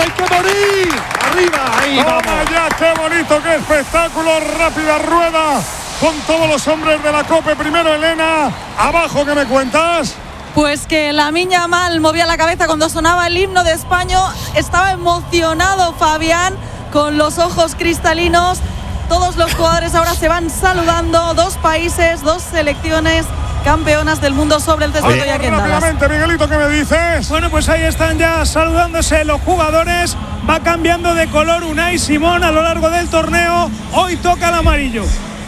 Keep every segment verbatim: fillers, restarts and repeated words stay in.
¡Hay que morir! ¡Arriba! ¡Ahí ¡Toma vamos! ya! ¡Qué bonito! ¡Qué espectáculo! ¡Rápida rueda! Con todos los hombres de la COPE. Primero Elena. Abajo, ¿qué me cuentas? Pues que Lamine Yamal movía la cabeza cuando sonaba el himno de España. Estaba emocionado Fabián, con los ojos cristalinos. Todos los jugadores ahora se van saludando. Dos países, dos selecciones campeonas del mundo sobre el céspito y aquí en Dallas. Rápidamente, Miguelito, ¿qué me dices? Bueno, pues ahí están ya saludándose los jugadores. Va cambiando de color Unai Simón a lo largo del torneo. Hoy toca el amarillo.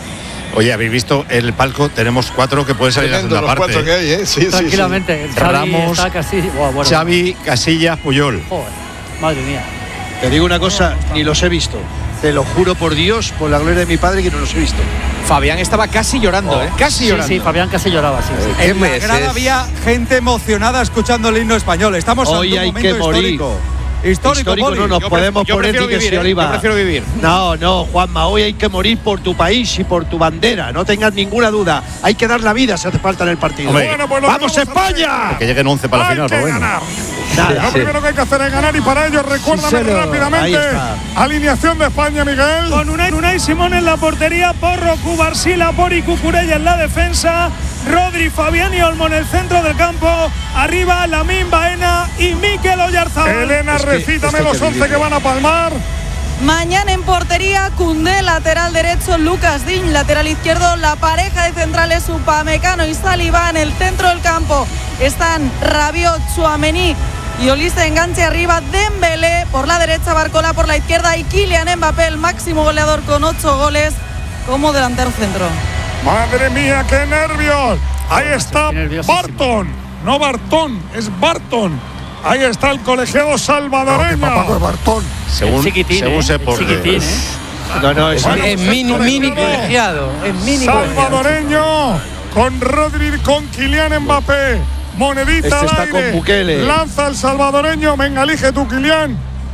Oye, ¿habéis visto el palco? Tenemos cuatro que pueden salir Tremendo, a la los segunda parte. cuatro que hay, ¿eh? Sí, Tranquilamente. sí, Xavi Ramos, está casi, oh, bueno, Xavi, Casillas, Puyol. joder, madre mía. Te digo una cosa, ni los he visto. Te lo juro por Dios, por la gloria de mi padre, que no los he visto. Fabián estaba casi llorando, Oh. ¿eh? Casi Sí, llorando. sí, Fabián casi lloraba, sí. sí. En la grada había gente emocionada escuchando el himno español. Estamos Hoy ante un hay momento que morir. histórico. Histórico, Histórico Poli. no nos Yo podemos yo poner prefiero ni que vivir, se ¿eh? oliva. Yo prefiero vivir. No, no, Juanma, hoy hay que morir por tu país y por tu bandera. No tengas ninguna duda. Hay que dar la vida si hace falta en el partido. Hombre, Bueno, pues lo ¡Vamos, que vamos a hacer- España! Que lleguen once para la Hay final, que pero bueno. ganar. Nada, Lo sí. primero que hay que hacer es ganar y para ello recuérdame Sí, señor. Ahí rápidamente está. alineación de España, Miguel. Con Unai, Unai Simón en la portería, Porro, Cubarsila, Pori, Cucurella en la defensa, Rodri, Fabián y Olmo en el centro del campo. Arriba Lamine Baena y Mikel Oyarzabal. Elena, Es que recítame esto los que once vivir. que van a palmar. Mañana en portería, Koundé, lateral derecho, Lucas Digne, lateral izquierdo. La pareja de centrales, Upamecano y Saliba. En el centro del campo están Rabiot, Tchouaméni y Olise enganche arriba. Dembélé por la derecha, Barcola por la izquierda y Kylian Mbappé, el máximo goleador con ocho goles como delantero centro. Madre mía, qué nervios. Ahí está Qué nerviosísimo. Barton. No Bartón, es Barton. Ahí está el colegiado salvadoreño. Paco es Bartón. Según, chiquitín, según ¿eh? se El por chiquitín, ¿eh? No, no, es Bueno, Es pues mini, el mini colegiado colegiado. Es mini colegiado. salvadoreño con Rodri, con Kylian Mbappé. Monedita Este al está aire. con Bukele. Lanza el salvadoreño. Venga, elige tú, Kylian.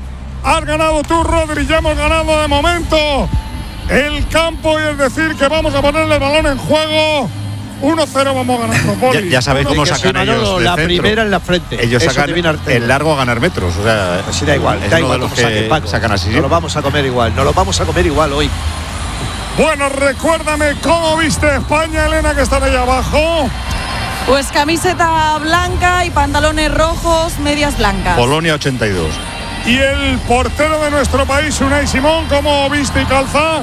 Has ganado tú, Rodri. Ya hemos ganado de momento el campo, y es decir que vamos a ponerle el balón en juego. uno cero vamos ganando, Ya, Poli. ya sabéis cómo que sí, sacan Manolo, ellos de la centro. primera en la frente. Ellos Eso sacan te viene al centro. el largo a ganar metros. O sea, Pues sí, da igual, es da uno igual de los cómo saquen, que Paco. sacan así. No lo vamos a comer igual, no lo vamos a comer igual hoy. Bueno, recuérdame cómo viste España, Elena, que están ahí abajo. Pues camiseta blanca y pantalones rojos, medias blancas. Polonia ochenta y dos. Y el portero de nuestro país, Unai Simón, ¿cómo viste y calza?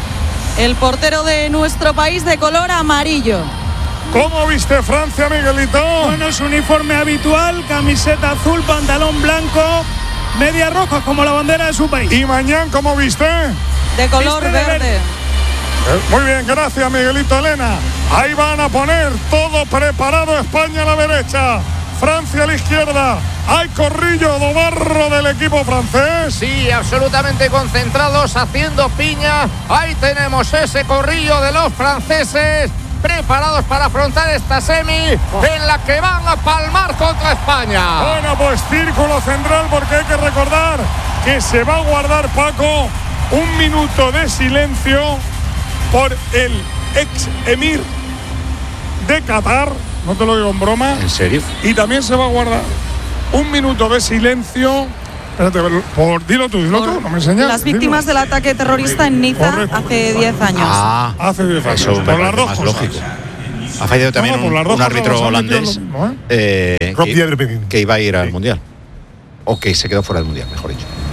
El portero de nuestro país de color amarillo. ¿Cómo viste Francia, Miguelito? Bueno, su uniforme habitual, camiseta azul, pantalón blanco, medias rojas como la bandera de su país. ¿Y mañana cómo viste? De color Viste de verde. verde. Muy bien, gracias, Miguelito, Elena. Ahí van a poner todo preparado. España a la derecha, Francia a la izquierda. Hay corrillo do barro del equipo francés. Sí, absolutamente concentrados, haciendo piña. Ahí tenemos ese corrillo de los franceses, preparados para afrontar esta semi en la que van a palmar contra España. Bueno, pues círculo central, porque hay que recordar que se va a guardar, Paco, un minuto de silencio por el ex emir de Qatar. No te lo digo en broma. ¿En serio? Y también se va a guardar un minuto de silencio. Espérate, por, dilo tú, dilo tú, no me enseñas. Las víctimas dilo. del ataque terrorista en Niza Correcto. hace diez años. Ah, Hace diez años. eso me por las parece dos más cosas. lógico. Ha fallado también No, por un, las dos un cosas árbitro los han metido holandés lo mismo, ¿eh? eh, Rob que, Diedrepin. que iba a ir al Mundial. O que se quedó fuera del Mundial, mejor dicho.